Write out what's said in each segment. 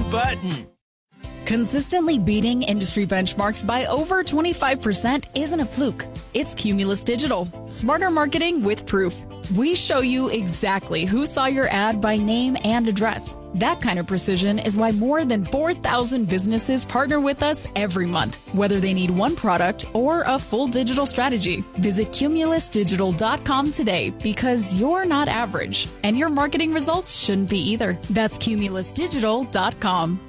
button. Consistently beating industry benchmarks by over 25% isn't a fluke. It's Cumulus Digital. Smarter marketing with proof. We show you exactly who saw your ad by name and address. That kind of precision is why more than 4,000 businesses partner with us every month, whether they need one product or a full digital strategy. Visit cumulusdigital.com today because you're not average, and your marketing results shouldn't be either. That's cumulusdigital.com.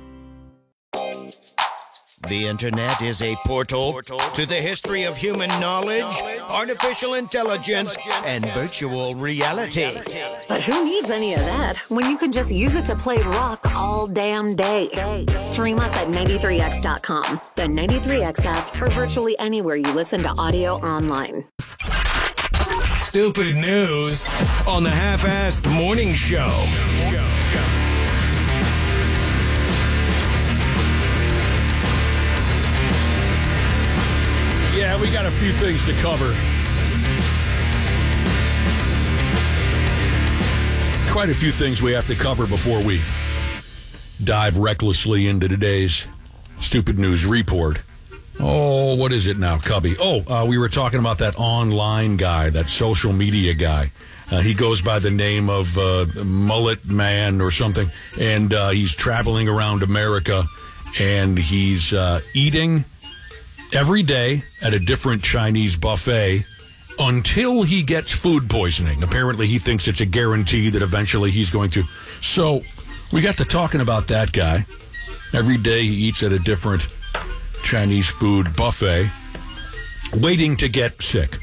The internet is a portal to the history of human knowledge, artificial intelligence, and virtual reality. But who needs any of that when you can just use it to play rock all damn day? Stream us at 93x.com, the 93x app, or virtually anywhere you listen to audio or online. Stupid news on the Half-Assed Morning Show. Yeah, we got a few things to cover. Quite a few things we have to cover before we dive recklessly into today's Stupid News Report. Oh, what is it now, Cubby? We were talking about that online guy, that social media guy. He goes by the name of Mullet Man or something, and he's traveling around America, and he's eating every day at a different Chinese buffet until he gets food poisoning. Apparently, he thinks it's a guarantee that eventually he's going to. So we got to talking about that guy. Every day he eats at a different Chinese food buffet, waiting to get sick.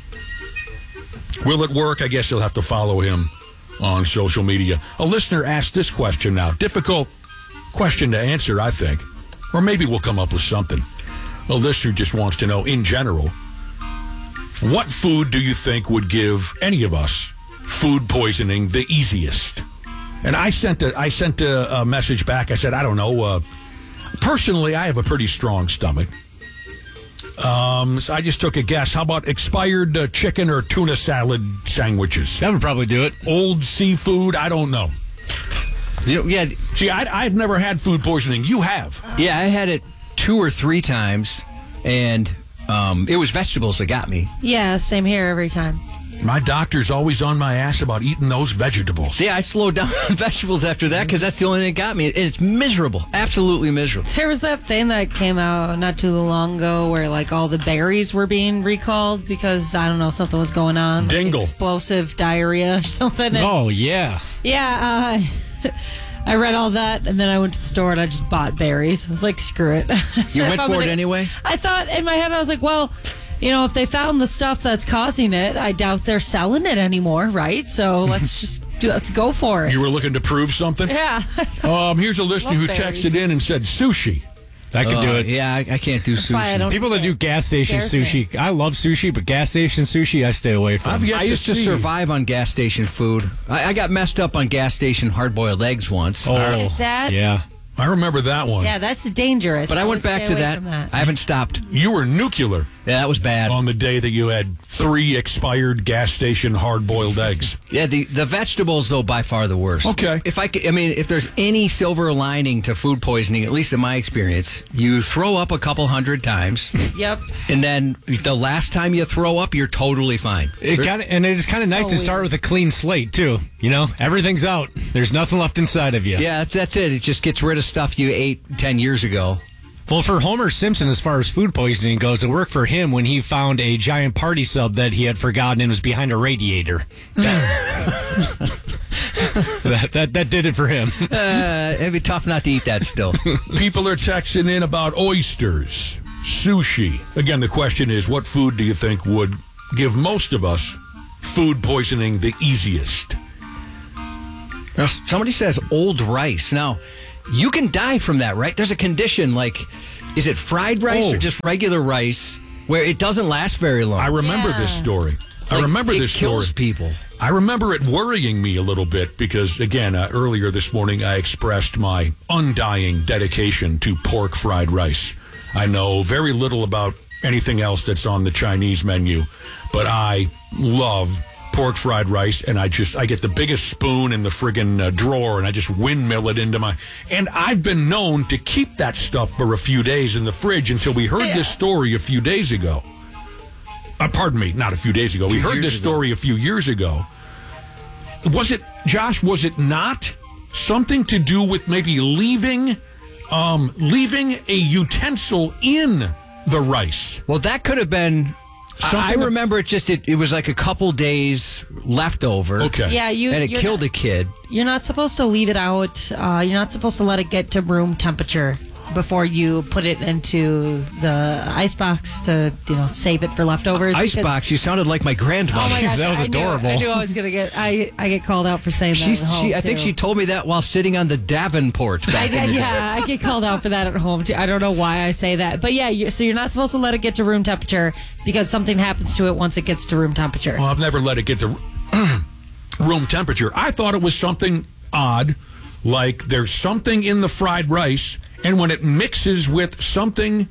Will it work? I guess you'll have to follow him on social media. A listener asked this question now. Difficult question to answer, I think. Or maybe we'll come up with something. A listener just wants to know, in general, what food do you think would give any of us food poisoning the easiest? And I sent a message back. I said, I don't know. Personally, I have a pretty strong stomach. So I just took a guess. How about expired chicken or tuna salad sandwiches? That would probably do it. Old seafood? I don't know. Yeah. See, I've never had food poisoning. You have. Yeah, I had it 2 or 3 times, and it was vegetables that got me. Yeah, same here every time. My doctor's always on my ass about eating those vegetables. Yeah, I slowed down on vegetables after that because that's the only thing that got me. It's miserable. Absolutely miserable. There was that thing that came out not too long ago where, like, all the berries were being recalled because, I don't know, something was going on. Dingle. Like explosive diarrhea or something. Oh, yeah. Yeah, I read all that, and then I went to the store and I just bought berries. I was like, screw it. You went for it anyway? I thought in my head, I was like, well, you know, if they found the stuff that's causing it, I doubt they're selling it anymore, right? So let's go for it. You were looking to prove something? Yeah. Here's a listener who texted in and said sushi. I could do it. Yeah, I can't do sushi. People that do gas station sushi, I love sushi, but gas station sushi, I stay away from. I used to survive on gas station food. I got messed up on gas station hard-boiled eggs once. Oh, yeah. I remember that one. Yeah, that's dangerous. But I went back to that. I haven't stopped. You were nuclear. Yeah, that was bad. On the day that you had 3 expired gas station hard-boiled eggs. Yeah, the vegetables, though, by far the worst. Okay. If there's any silver lining to food poisoning, at least in my experience, you throw up a couple hundred times. Yep. And then the last time you throw up, you're totally fine. And it's kind of nice to start with a clean slate, too. You know, everything's out. There's nothing left inside of you. Yeah, that's it. It just gets rid of stuff you ate 10 years ago. Well, for Homer Simpson, as far as food poisoning goes, it worked for him when he found a giant party sub that he had forgotten and was behind a radiator. That did it for him. It'd be tough not to eat that still. People are texting in about oysters, sushi. Again, the question is, what food do you think would give most of us food poisoning the easiest? Now, somebody says old rice. Now, you can die from that, right? There's a condition like, is it fried rice or just regular rice where it doesn't last very long? I remember this story. It kills people. I remember it worrying me a little bit because, again, earlier this morning I expressed my undying dedication to pork fried rice. I know very little about anything else that's on the Chinese menu, but I love pork fried rice, and I get the biggest spoon in the friggin' drawer, and I just windmill it into my... And I've been known to keep that stuff for a few days in the fridge until we heard this story a few days ago. Pardon me, not a few days ago. We heard this story a few years ago. Was it, Josh, was it not something to do with maybe leaving a utensil in the rice? Well, that could have been... I remember it was like a couple days left over. Okay. Yeah, and it killed a kid. You're not supposed to leave it out. You're not supposed to let it get to room temperature before you put it into the ice box to, save it for leftovers. Ice box? You sounded like my grandmother. Oh my gosh, that was adorable. I knew I was going to get... I get called out for saying that at home, I think she told me that while sitting on the Davenport back in the day. I get called out for that at home, too. I don't know why I say that. But yeah, so you're not supposed to let it get to room temperature because something happens to it once it gets to room temperature. Well, I've never let it get to room temperature. I thought it was something odd, like there's something in the fried rice, and when it mixes with something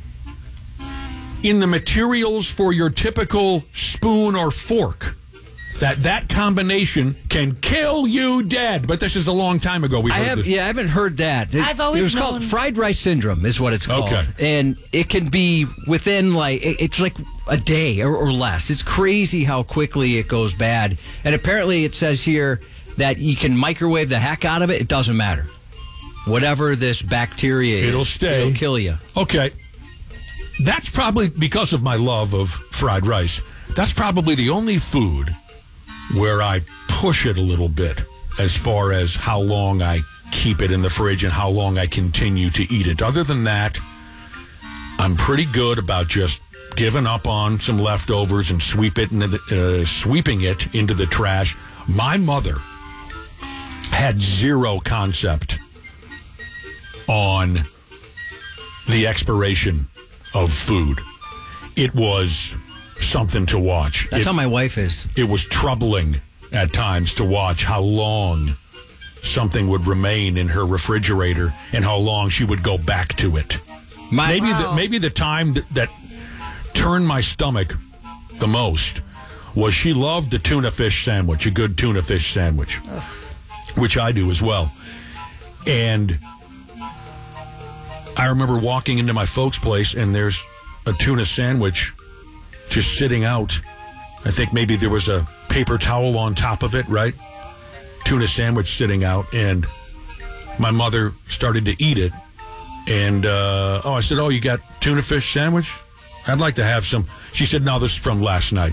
in the materials for your typical spoon or fork, that combination can kill you dead. But this is a long time ago. I haven't heard that. I've always known... called fried rice syndrome is what it's called. Okay. And it can be within it's like a day or less. It's crazy how quickly it goes bad. And apparently it says here that you can microwave the heck out of it. It doesn't matter. Whatever this bacteria it'll stay. It'll kill you. Okay. That's probably because of my love of fried rice. That's probably the only food where I push it a little bit as far as how long I keep it in the fridge and how long I continue to eat it. Other than that, I'm pretty good about just giving up on some leftovers and sweeping it into the trash. My mother had zero concept on the expiration of food. It was something to watch. That's how my wife is. It was troubling at times to watch how long something would remain in her refrigerator and how long she would go back to it. Maybe the time that turned my stomach the most was she loved a tuna fish sandwich, a good tuna fish sandwich, which I do as well. And I remember walking into my folks' place and there's a tuna sandwich just sitting out. I think maybe there was a paper towel on top of it, right? Tuna sandwich sitting out, and my mother started to eat it. And, I said, you got tuna fish sandwich? I'd like to have some. She said, no, this is from last night.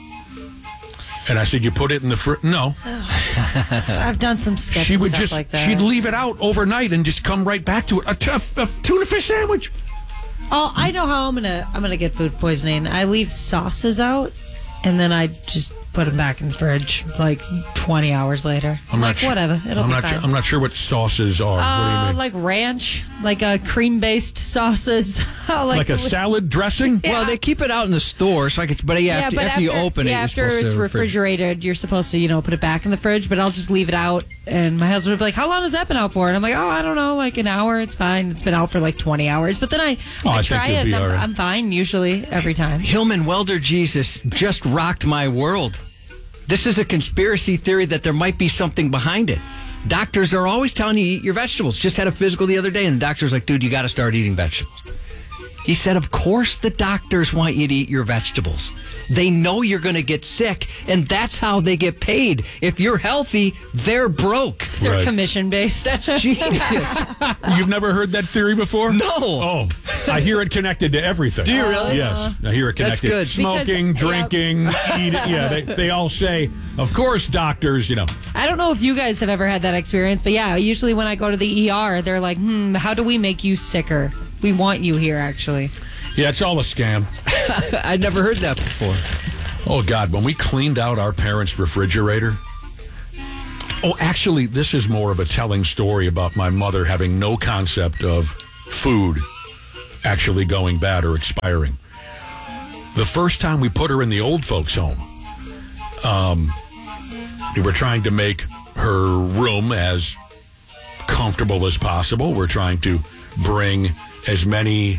And I said, you put it in the fridge? No. I've done some sketchy stuff like that. She'd leave it out overnight and just come right back to it. A tuna fish sandwich. Oh, I know how I'm gonna get food poisoning. I leave sauces out, and then I just put them back in the fridge like 20 hours later. Whatever, it'll be fine. I'm not sure what sauces are. What do you mean? Like ranch, like a cream-based sauces. like a salad dressing? Yeah. Well, they keep it out in the store, so after you open it, after it's refrigerated, you're supposed to, put it back in the fridge, but I'll just leave it out, and my husband would be like, how long has that been out for? And I'm like, I don't know, like an hour, it's fine. It's been out for like 20 hours, but then I try it, and I'm fine, usually, every time. Hillman Welder Jesus just rocked my world. This is a conspiracy theory that there might be something behind it. Doctors are always telling you to eat your vegetables. Just had a physical the other day, and the doctor's like, dude, you got to start eating vegetables. He said, of course the doctors want you to eat your vegetables. They know you're going to get sick, and that's how they get paid. If you're healthy, they're broke. They're commission-based. That's genius. You've never heard that theory before? No. Oh, I hear it connected to everything. Do you really? Yes, I hear it connected. That's good. Smoking, drinking, eating. Yeah, they all say, of course, doctors, I don't know if you guys have ever had that experience, but yeah, usually when I go to the ER, they're like, how do we make you sicker? We want you here, actually. Yeah, it's all a scam. I'd never heard that before. Oh, God, when we cleaned out our parents' refrigerator... Oh, actually, this is more of a telling story about my mother having no concept of food actually going bad or expiring. The first time we put her in the old folks' home, we were trying to make her room as comfortable as possible. We're trying to bring as many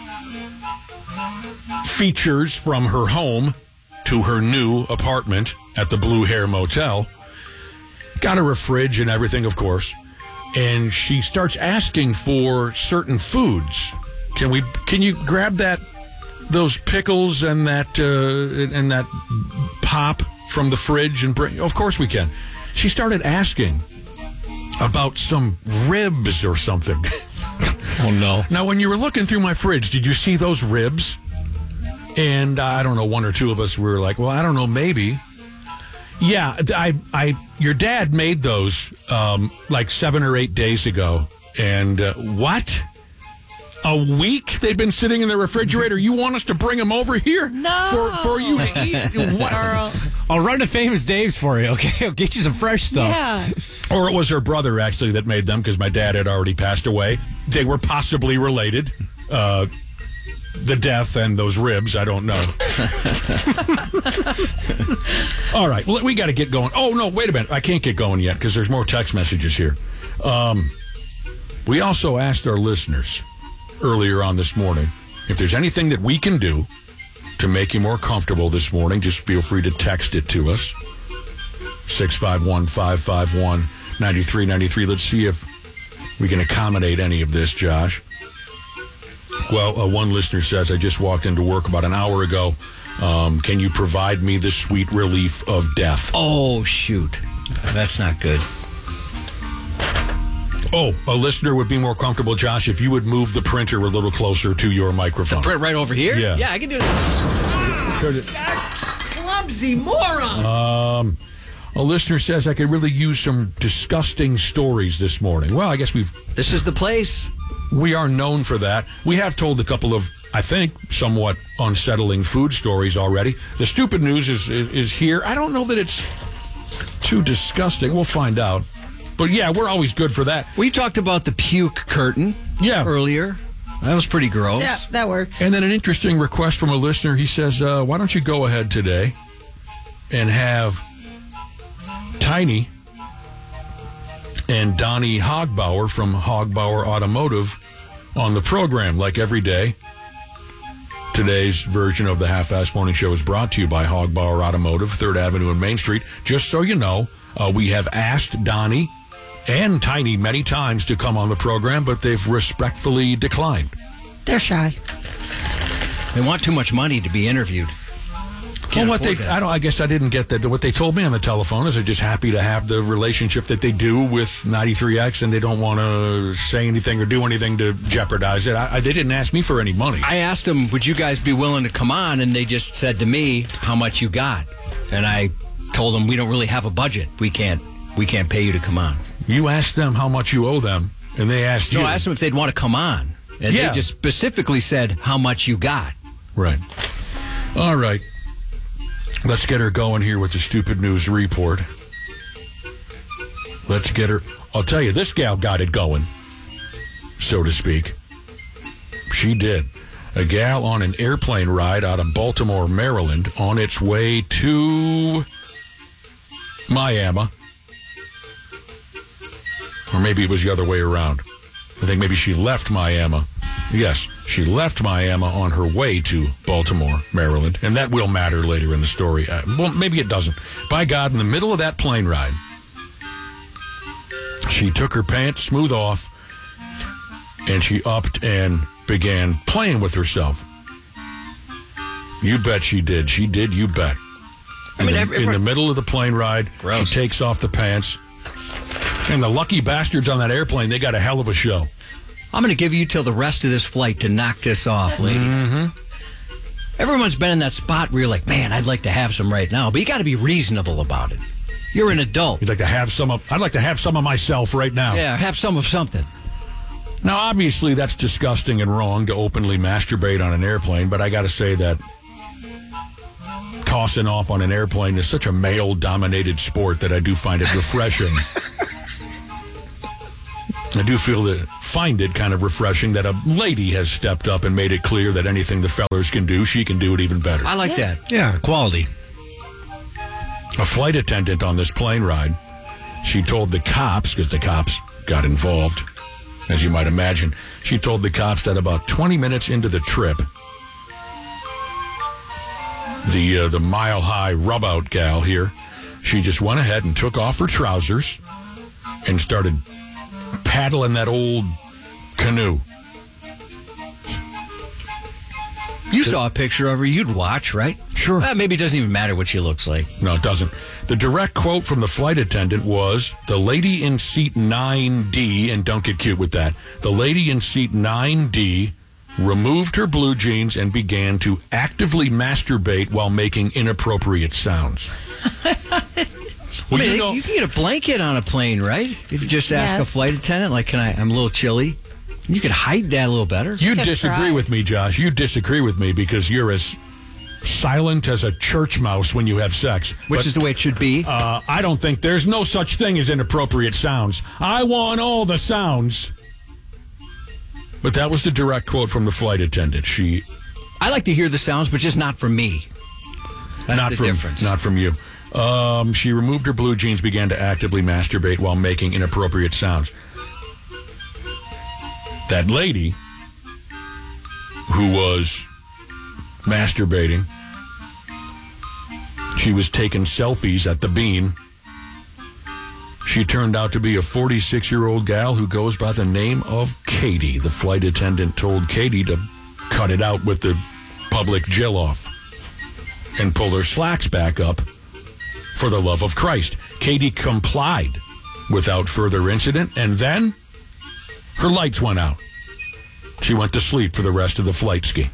features from her home to her new apartment at the Blue Hair Motel. Got her a fridge and everything, of course. And she starts asking for certain foods. Can you grab those pickles and that pop from the fridge and bring? Of course we can. She started asking about some ribs or something. Oh, no. Now, when you were looking through my fridge, did you see those ribs? And I don't know, one or two of us were like, well, I don't know, maybe. Yeah, your dad made those like 7 or 8 days ago. And what? A week they've been sitting in the refrigerator? You want us to bring them over here? No. For you to eat? What? Carl. I'll run to Famous Dave's for you, okay? I'll get you some fresh stuff. Yeah. Or it was her brother, actually, that made them because my dad had already passed away. They were possibly related. The death and those ribs, I don't know. All right, well, we got to get going. Oh, no, wait a minute. I can't get going yet because there's more text messages here. We also asked our listeners earlier on this morning if there's anything that we can do to make you more comfortable this morning. Just feel free to text it to us. 651-551-9393. Let's see if we can accommodate any of this, Josh. Well, one listener says, I just walked into work about an hour ago. Can you provide me the sweet relief of death? Oh, shoot. That's not good. Oh, a listener would be more comfortable, Josh, if you would move the printer a little closer to your microphone. The print right over here? Yeah. Yeah, I can do this. Clumsy moron. A listener says, I could really use some disgusting stories this morning. Well, I guess This is the place. We are known for that. We have told a couple of, I think, somewhat unsettling food stories already. The stupid news is here. I don't know that it's too disgusting. We'll find out. But yeah, we're always good for that. We talked about the puke curtain earlier. That was pretty gross. Yeah, that works. And then an interesting request from a listener. He says, why don't you go ahead today and have Tiny and Donnie Hogbauer from Hogbauer Automotive on the program like every day. Today's version of the Half-Assed Morning Show is brought to you by Hogbauer Automotive, 3rd Avenue and Main Street. Just so you know, we have asked Donnie and Tiny many times to come on the program, but they've respectfully declined. They're shy. They want too much money to be interviewed. I guess I didn't get that. What they told me on the telephone is they're just happy to have the relationship that they do with 93X, and they don't want to say anything or do anything to jeopardize it. They didn't ask me for any money. I asked them, would you guys be willing to come on? And they just said to me, how much you got? And I told them, we don't really have a budget. We can't pay you to come on. You asked them how much you owe them, and they asked you. No, I asked them if they'd want to come on. And they just specifically said how much you got. Right. All right. Let's get her going here with the stupid news report. Let's get her. I'll tell you, this gal got it going, so to speak. She did. A gal on an airplane ride out of Baltimore, Maryland, on its way to Miami. Or maybe it was the other way around. I think maybe she left Miami. Yes, she left Miami on her way to Baltimore, Maryland. And that will matter later in the story. Well, maybe it doesn't. By God, in the middle of that plane ride, she took her pants smooth off, and she upped and began playing with herself. You bet she did. She did, you bet. In the middle of the plane ride, Gross. She takes off the pants. And the lucky bastards on that airplane, they got a hell of a show. I'm going to give you till the rest of this flight to knock this off, lady. Mm-hmm. Everyone's been in that spot where you're like, man, I'd like to have some right now. But you got to be reasonable about it. You're an adult. You'd like to have some of, I'd like to have some of myself right now. Yeah, have some of something. Now, obviously, that's disgusting and wrong to openly masturbate on an airplane, but I got to say that tossing off on an airplane is such a male-dominated sport that I do find it refreshing. I do find it kind of refreshing that a lady has stepped up and made it clear that anything the fellers can do, she can do it even better. I like that. Yeah, quality. A flight attendant on this plane ride, she told the cops, because the cops got involved, as you might imagine, she told the cops that about 20 minutes into the trip, the mile-high rub-out gal here she just went ahead and took off her trousers and started paddling that old canoe. You saw a picture of her, you'd watch, right? Sure. Maybe it doesn't even matter what she looks like. No, it doesn't. The direct quote from the flight attendant was, "The lady in seat 9D," and don't get cute with that, "the lady in seat 9D removed her blue jeans and began to actively masturbate while making inappropriate sounds." Well, you can get a blanket on a plane, right? If you just ask a flight attendant, like, I'm a little chilly. You could hide that a little better. You disagree with me, Josh. You disagree with me because you're as silent as a church mouse when you have sex. Which is the way it should be. I don't think there's no such thing as inappropriate sounds. I want all the sounds. But that was the direct quote from the flight attendant. I like to hear the sounds, but just not from me. That's the difference. Not from you. She removed her blue jeans, began to actively masturbate while making inappropriate sounds. That lady who was masturbating, she was taking selfies at the Bean. She turned out to be a 46-year-old gal who goes by the name of Katie. The flight attendant told Katie to cut it out with the public jill off and pull her slacks back up for the love of Christ. Katie complied without further incident, and then her lights went out. She went to sleep for the rest of the flight ski.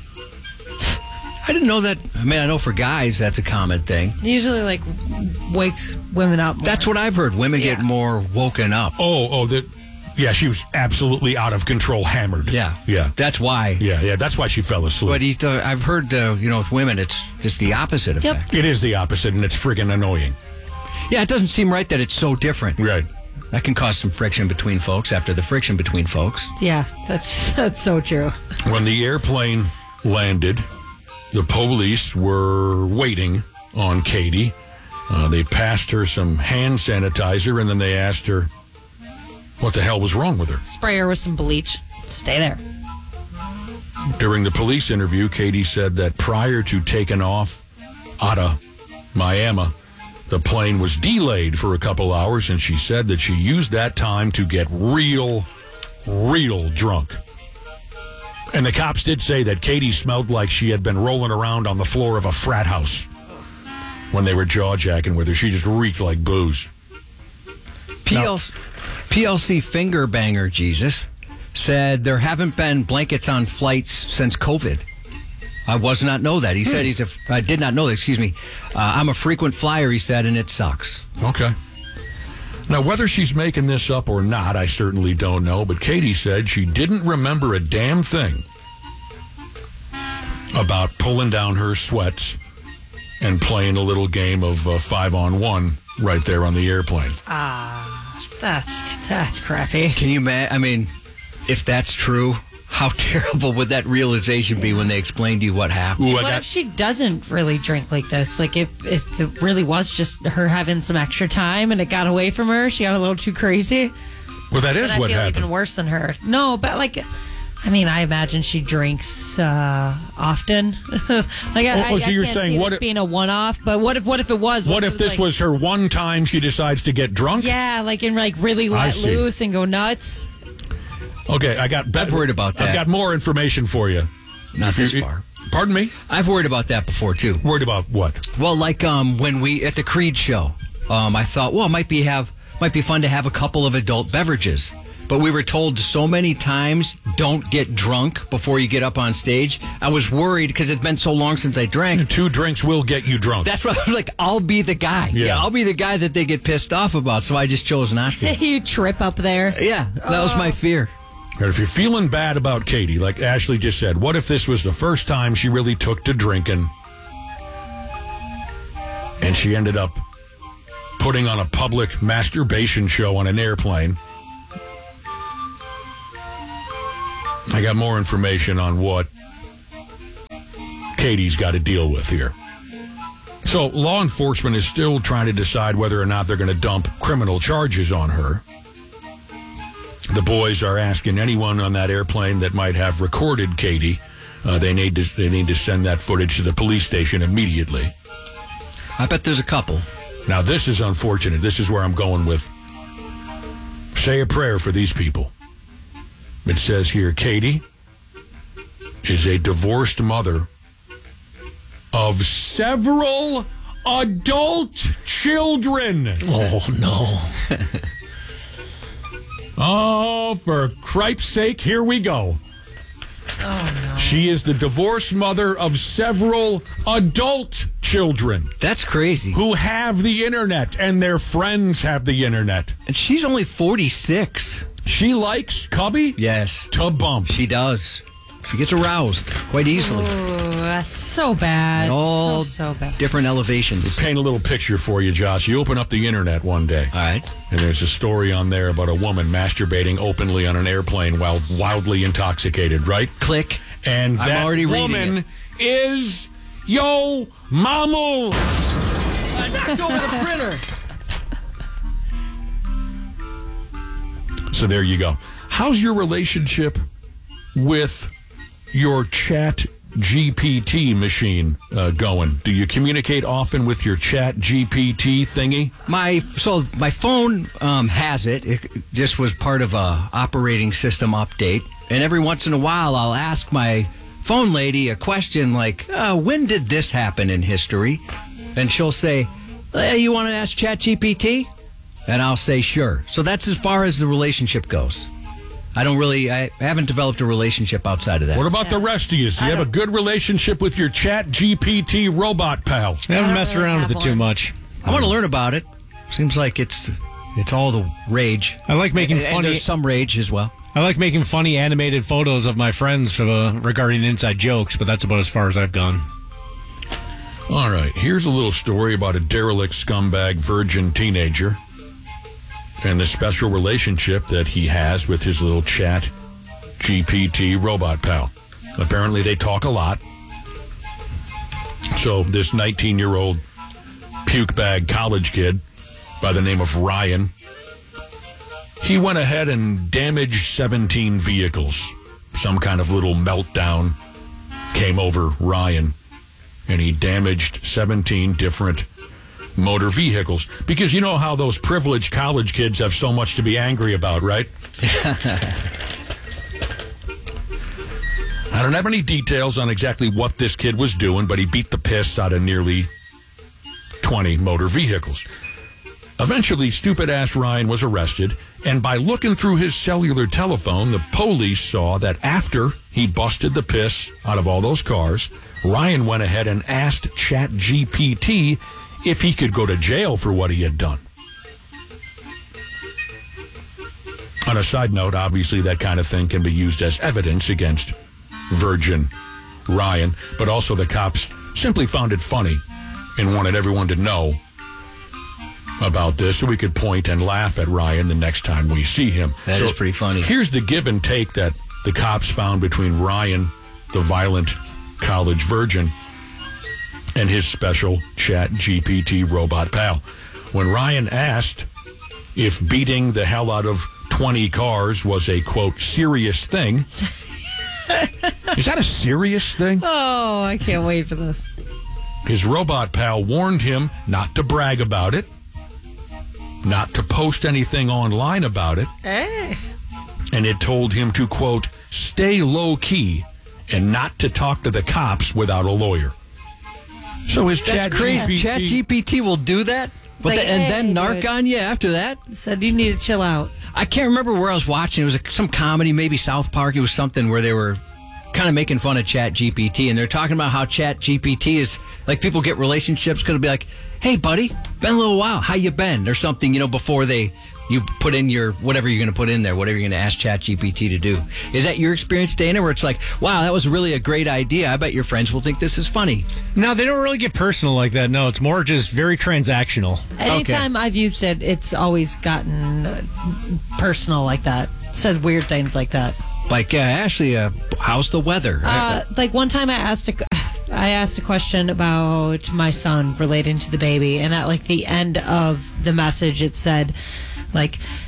I didn't know that. I mean, I know for guys that's a common thing. Usually, wakes women up more. That's what I've heard. Women get more woken up. Yeah, she was absolutely out of control, hammered. Yeah. That's why. Yeah, that's why she fell asleep. But I've heard, with women, it's just the opposite effect. It is the opposite, and it's friggin' annoying. Yeah, it doesn't seem right that it's so different. Right. That can cause some friction between folks after the friction between folks. Yeah, that's so true. When the airplane landed, the police were waiting on Katie. They passed her some hand sanitizer, and then they asked her what the hell was wrong with her. Spray her with some bleach. Stay there. During the police interview, Katie said that prior to taking off out of Miami, the plane was delayed for a couple hours, and she said that she used that time to get real drunk. And the cops did say that Katie smelled like she had been rolling around on the floor of a frat house when they were jaw-jacking with her. She just reeked like booze. PLC finger banger Jesus said there haven't been blankets on flights since COVID. I was not know that. He said I did not know that, excuse me. I'm a frequent flyer, he said, and it sucks. Okay. Now, whether she's making this up or not, I certainly don't know, but Katie said she didn't remember a damn thing about pulling down her sweats and playing a little game of 5-on-1 right there on the airplane. That's crappy. Can you if that's true, how terrible would that realization be when they explain to you what happened? What if she doesn't really drink like this? Like if it really was just her having some extra time and it got away from her, she got a little too crazy. Well, that is what happened. I feel even worse than her. No, but I imagine she drinks often. So you're saying what if being a one-off? But what if it was? What if this was her one time she decides to get drunk? Yeah, really let loose and go nuts. Okay, I've worried about that. I've got more information for you. Not this far. Pardon me? I've worried about that before, too. Worried about what? Well, when we, at the Creed show, I thought, it might be fun to have a couple of adult beverages. But we were told so many times, don't get drunk before you get up on stage. I was worried because it's been so long since I drank. 2 drinks will get you drunk. That's what I was like, I'll be the guy. Yeah, I'll be the guy that they get pissed off about. So I just chose not to. You trip up there. Yeah, that was my fear. And if you're feeling bad about Katie, like Ashley just said, what if this was the first time she really took to drinking and she ended up putting on a public masturbation show on an airplane? I got more information on what Katie's got to deal with here. So law enforcement is still trying to decide whether or not they're going to dump criminal charges on her. The boys are asking anyone on that airplane that might have recorded Katie, they need to send that footage to the police station immediately. I bet there's a couple. Now, this is unfortunate. This is where I'm going with. Say a prayer for these people. It says here, Katie is a divorced mother of several adult children. Oh, no. Oh, for cripe's sake, here we go. Oh, no. She is the divorced mother of several adult children. That's crazy. Who have the internet, and their friends have the internet. And she's only 46. She likes, Cubby? Yes. To bump. She does. She gets aroused quite easily. Oh, that's so bad. At all so bad. different elevations. We'll paint a little picture for you, Josh. You open up the internet one day. All right. And there's a story on there about a woman masturbating openly on an airplane while wildly intoxicated, right? Click. And I'm that already woman is Yo Mama. I knocked over the printer. So there you go. How's your relationship with your Chat GPT machine going? Do you communicate often with your Chat GPT thingy? My phone has it. It just was part of a operating system update. And every once in a while, I'll ask my phone lady a question like, when did this happen in history? And she'll say, hey, you want to ask Chat GPT? And I'll say, sure. So that's as far as the relationship goes. I haven't developed a relationship outside of that. What about the rest of you? Do you have a good relationship with your Chat GPT robot pal? I haven't messed around with it too much. I want to learn about it. Seems like it's all the rage. I like making funny. And there's some rage as well. I like making funny animated photos of my friends regarding inside jokes, but that's about as far as I've gone. All right, here's a little story about a derelict scumbag virgin teenager and the special relationship that he has with his little Chat GPT robot pal. Apparently they talk a lot. So this 19-year-old puke bag college kid by the name of Ryan, he went ahead and damaged 17 vehicles. Some kind of little meltdown came over Ryan, and he damaged 17 different motor vehicles. Because you know how those privileged college kids have so much to be angry about, right? I don't have any details on exactly what this kid was doing, but he beat the piss out of nearly 20 motor vehicles. Eventually, stupid-ass Ryan was arrested, and by looking through his cellular telephone, the police saw that after he busted the piss out of all those cars, Ryan went ahead and asked ChatGPT if he could go to jail for what he had done. On a side note, obviously that kind of thing can be used as evidence against virgin Ryan, but also the cops simply found it funny and wanted everyone to know about this so we could point and laugh at Ryan the next time we see him. That is pretty funny. Here's the give and take that the cops found between Ryan, the violent college virgin, and his special Chat GPT robot pal. When Ryan asked if beating the hell out of 20 cars was a, quote, serious thing. Is that a serious thing? Oh, I can't wait for this. His robot pal warned him not to brag about it, not to post anything online about it, and it told him to, quote, stay low-key and not to talk to the cops without a lawyer. So his Chat GPT... Chat GPT will do that? But Like, and then narc dude. on you after that? Said you need to chill out. I can't remember where I was watching. It was some comedy, maybe South Park. It was something where they were kind of making fun of Chat GPT, and they're talking about how Chat GPT is, like, people get relationships, going to be like, hey, buddy, been a little while. How you been? Or something, you know, before you put in your, whatever you're going to put in there, whatever you're going to ask Chat GPT to do. Is that your experience, Dana, where it's like, wow, that was really a great idea. I bet your friends will think this is funny. No, they don't really get personal like that. No, it's more just very transactional. Anytime I've used it, it's always gotten personal like that. It says weird things like that. Like, Ashley, how's the weather? Like one time I asked a question about my son relating to the baby, and at like the end of the message it said, like,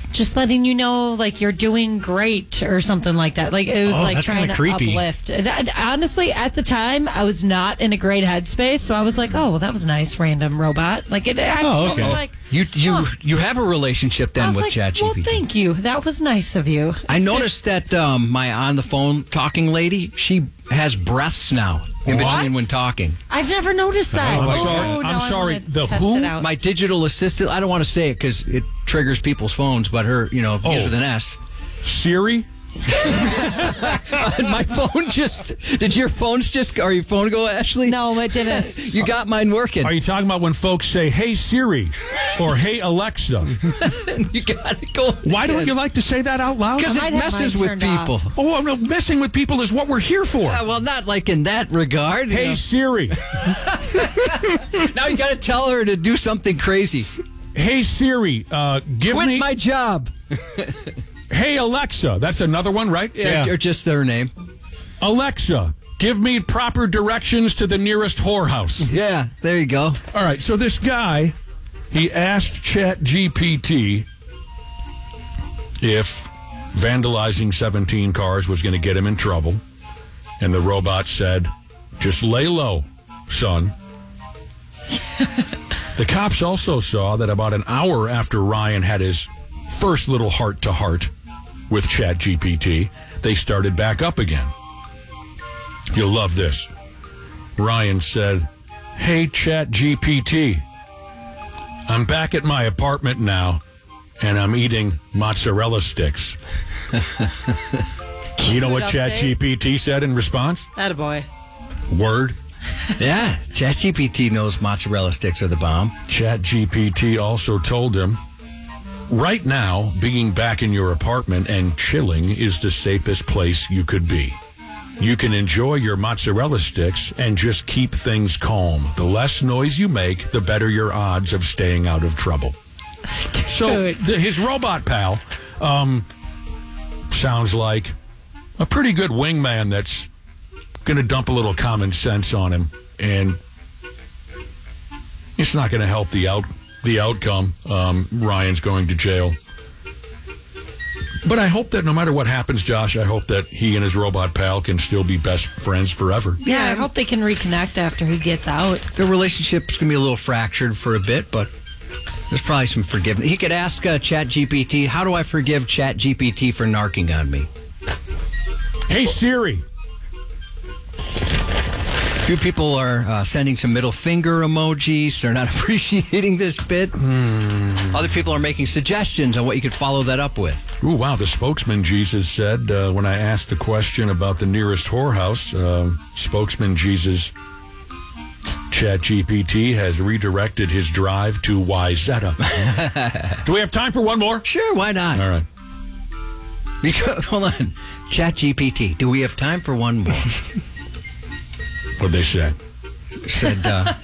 just letting you know, like, you're doing great or something like that. Like, it was like trying to creepy. Uplift. And honestly, at the time, I was not in a great headspace, so I was like, oh, well, that was nice, random robot. Like, it actually was like... You have a relationship then with ChatGPT. Well, thank you. That was nice of you. I noticed that my on-the-phone talking lady, she has breaths now in between when talking. I've never noticed that. I'm sorry. The who? My digital assistant. I don't want to say it because it triggers people's phones, but her, begins with an S. Siri? My phone just... Did your phones just... Or your phone go, Ashley? No, it didn't. You got mine working. Are you talking about when folks say, hey, Siri, or hey, Alexa? You got it going. Why don't you like to say that out loud? Because it messes with people. Off. Oh, no, messing with people is what we're here for. Well, not like in that regard. Hey, Siri. Now you got to tell her to do something crazy. Hey, Siri, Quit my job. Hey, Alexa. That's another one, right? Yeah. Or just their name. Alexa, give me proper directions to the nearest whorehouse. Yeah, there you go. All right, so this guy, he asked ChatGPT if vandalizing 17 cars was going to get him in trouble. And the robot said, just lay low, son. The cops also saw that about an hour after Ryan had his first little heart-to-heart with ChatGPT, they started back up again. You'll love this. Ryan said, hey, ChatGPT, I'm back at my apartment now, and I'm eating mozzarella sticks. You know what ChatGPT said in response? Attaboy. Word. Yeah, ChatGPT knows mozzarella sticks are the bomb. ChatGPT also told him, right now, being back in your apartment and chilling is the safest place you could be. You can enjoy your mozzarella sticks and just keep things calm. The less noise you make, the better your odds of staying out of trouble. So his robot pal sounds like a pretty good wingman that's going to dump a little common sense on him, and it's not going to help the outcome. Ryan's going to jail. But I hope that no matter what happens, Josh, I hope that he and his robot pal can still be best friends forever. Yeah, I hope they can reconnect after he gets out. The relationship's going to be a little fractured for a bit, but there's probably some forgiveness. He could ask ChatGPT, how do I forgive ChatGPT for narking on me? Hey, Siri. A few people are sending some middle finger emojis. They're not appreciating this bit. Other people are making suggestions on what you could follow that up with. Ooh, wow. The spokesman, Jesus, said, when I asked the question about the nearest whorehouse, spokesman Jesus, ChatGPT has redirected his drive to Wyzetta. Do we have time for one more? Sure, why not? All right. Hold on. ChatGPT, do we have time for one more? What'd they say? Said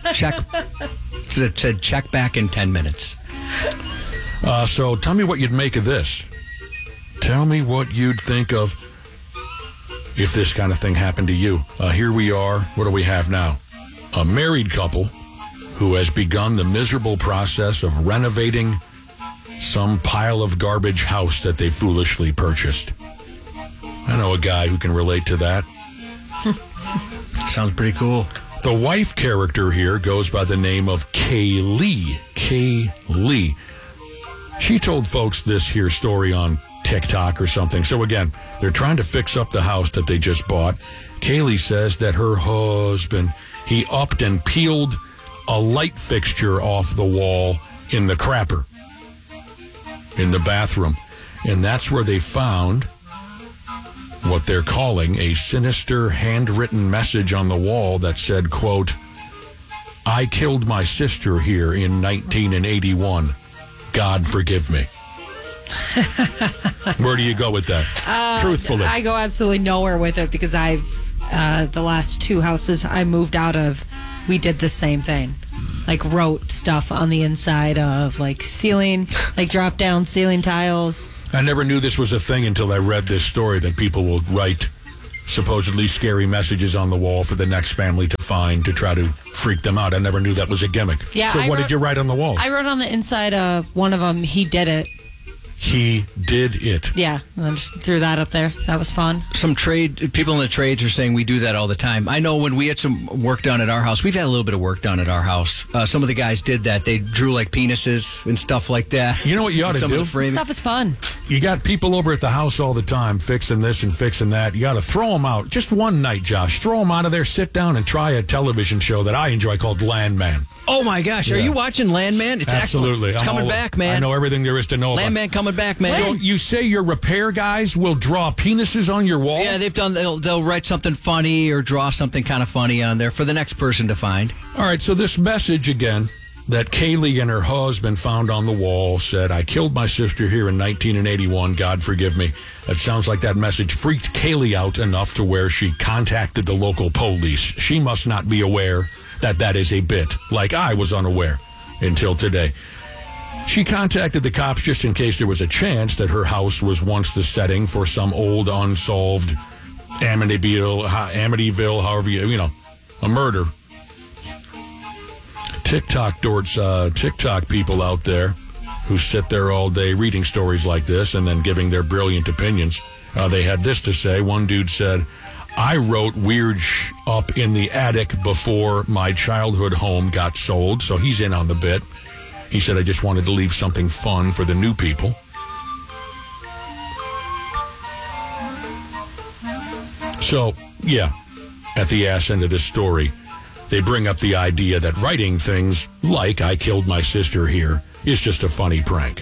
check back in 10 minutes. So tell me what you'd make of this. Tell me what you'd think of if this kind of thing happened to you. Here we are. What do we have now? A married couple who has begun the miserable process of renovating some pile of garbage house that they foolishly purchased. I know a guy who can relate to that. Sounds pretty cool. The wife character here goes by the name of Kaylee. Kaylee. She told folks this here story on TikTok or something. So again, they're trying to fix up the house that they just bought. Kaylee says that her husband, he upped and peeled a light fixture off the wall in the crapper in the bathroom. And that's where they found what they're calling a sinister handwritten message on the wall that said, quote, I killed my sister here in 1981. God forgive me. Where do you go with that? Truthfully. I go absolutely nowhere with it because I've the last two houses I moved out of, we did the same thing. Like wrote stuff on the inside of like ceiling, like drop down ceiling tiles. I never knew this was a thing until I read this story that people will write supposedly scary messages on the wall for the next family to find to try to freak them out. I never knew that was a gimmick. Yeah, so what did you write on the wall? I wrote on the inside of one of them, he did it. he did it. Yeah, and then just threw that up there. That was fun. Some people in the trades are saying we do that all the time. I know when we had some work done at our house, we've had a little bit of work done at our house. Some of the guys did that. They drew like penises and stuff like that. You know what you ought to do? Stuff is fun. You got people over at the house all the time fixing this and fixing that. You got to throw them out. Just one night, Josh. Throw them out of there, sit down, and try a television show that I enjoy called Landman. Oh, my gosh. Yeah. Are you watching Landman? It's absolutely. Excellent. It's coming back, man. I know everything there is to know about. Landman coming back, man. So you say your repair guys will draw penises on your wall? Yeah, they'll write something funny or draw something kind of funny on there for the next person to find. All right, so this message again that Kaylee and her husband found on the wall said, I killed my sister here in 1981. God forgive me. It sounds like that message freaked Kaylee out enough to where she contacted the local police. She must not be aware that is a bit, like I was unaware until today. She contacted the cops just in case there was a chance that her house was once the setting for some old unsolved Amityville, however a murder. TikTok people out there who sit there all day reading stories like this and then giving their brilliant opinions. They had this to say. One dude said, I wrote weird up in the attic before my childhood home got sold, so he's in on the bit. He said, I just wanted to leave something fun for the new people. So, yeah, at the ass end of this story, they bring up the idea that writing things like I killed my sister here is just a funny prank.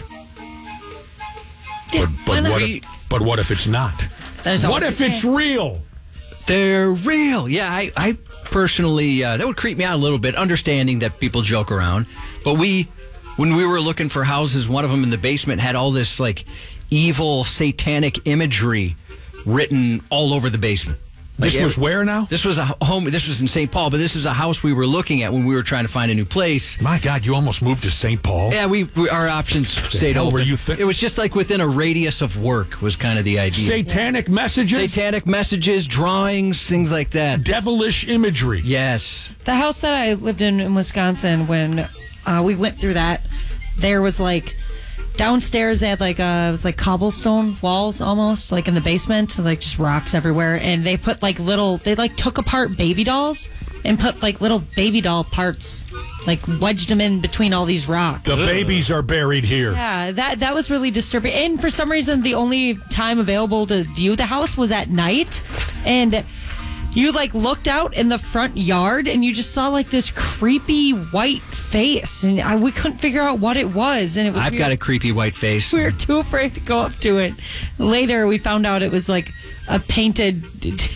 But what if it's not? What if it's real? They're real. Yeah, I personally, that would creep me out a little bit, understanding that people joke around. But when we were looking for houses, one of them in the basement had all this like evil satanic imagery written all over the basement. This was where now? This was a home. This was in St. Paul, but this is a house we were looking at when we were trying to find a new place. My God, you almost moved to St. Paul? Yeah, our options stayed open. It was just like within a radius of work was kind of the idea. Satanic messages? Satanic messages, drawings, things like that. Devilish imagery. Yes. The house that I lived in Wisconsin, when we went through that, there was like... Downstairs, they had it was like cobblestone walls almost, like in the basement, so like just rocks everywhere. And they put they took apart baby dolls and put like little baby doll parts, like wedged them in between all these rocks. The babies are buried here. Yeah, that was really disturbing. And for some reason, the only time available to view the house was at night. And you looked out in the front yard and you just saw like this creepy white face, and we couldn't figure out what it was. And I've got a creepy white face. We were too afraid to go up to it. Later, we found out it was like a painted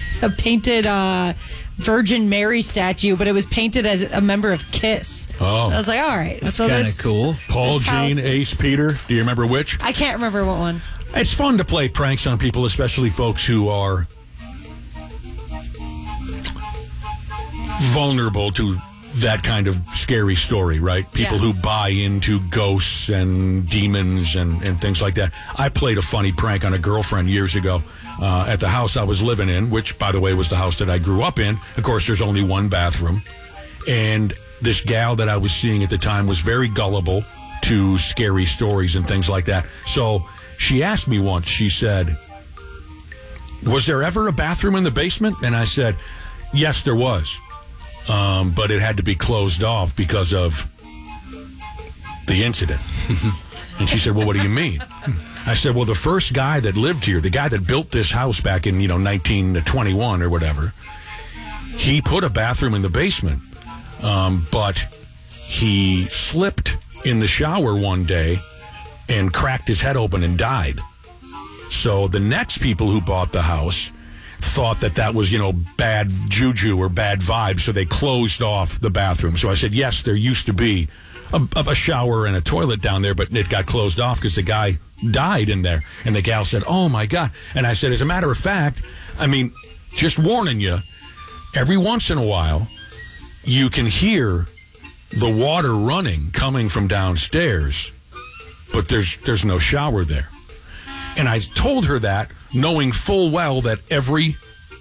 Virgin Mary statue, but it was painted as a member of Kiss. Oh, I was like, all right, that's kind of cool. Paul, Gene, Ace, Peter. Do you remember which? I can't remember what one. It's fun to play pranks on people, especially folks who are vulnerable to that kind of scary story, right? People who buy into ghosts and demons and things like that. I played a funny prank on a girlfriend years ago at the house I was living in, which, by the way, was the house that I grew up in. Of course, there's only one bathroom. And this gal that I was seeing at the time was very gullible to scary stories and things like that. So she asked me once, she said, was there ever a bathroom in the basement? And I said, yes, there was. But it had to be closed off because of the incident. And she said, well, what do you mean? I said, well, the first guy that lived here, the guy that built this house back in, 1921 or whatever, he put a bathroom in the basement, but he slipped in the shower one day and cracked his head open and died. So the next people who bought the house thought that was, bad juju or bad vibes, so they closed off the bathroom. So I said, yes, there used to be a shower and a toilet down there, but it got closed off because the guy died in there. And the gal said, oh, my God. And I said, as a matter of fact, just warning you, every once in a while, you can hear the water running coming from downstairs, but there's no shower there. And I told her that, knowing full well that every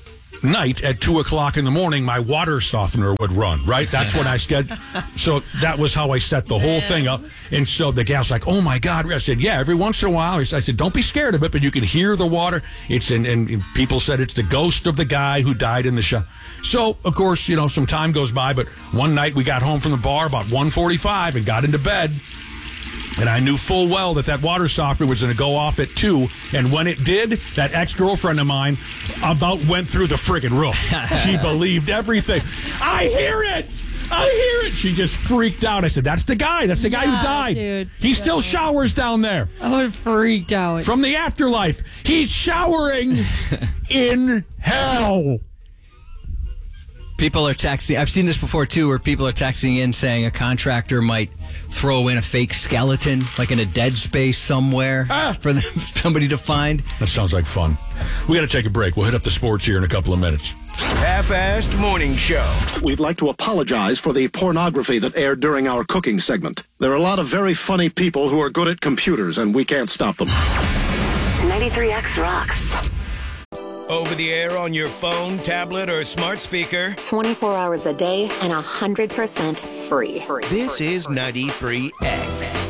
night at 2:00 in the morning, my water softener would run, right? That's when I scheduled. So that was how I set the whole thing up. And so the gal's like, oh my God. I said, yeah, every once in a while. I said, don't be scared of it, but you can hear the water. It's and people said it's the ghost of the guy who died in the shower. So, of course, some time goes by, but one night we got home from the bar about 1:45 and got into bed. And I knew full well that water softener was going to go off at 2. And when it did, that ex-girlfriend of mine about went through the friggin' roof. She believed everything. I hear it! She just freaked out. I said, that's the guy. That's the guy who died. Dude, he still showers down there. I would have freaked out. From the afterlife. He's showering in hell. People are texting. I've seen this before, too, where people are texting in saying a contractor might throw in a fake skeleton, like in a dead space somewhere, for somebody to find. That sounds like fun. We got to take a break. We'll hit up the sports here in a couple of minutes. Half-assed morning show. We'd like to apologize for the pornography that aired during our cooking segment. There are a lot of very funny people who are good at computers, and we can't stop them. 93X rocks. Over the air on your phone, tablet, or smart speaker. 24 hours a day and 100% free. This is 93X.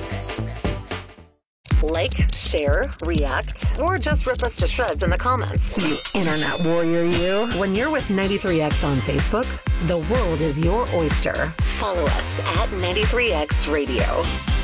Like, share, react, or just rip us to shreds in the comments. You internet warrior, you. When you're with 93X on Facebook, the world is your oyster. Follow us at 93X Radio.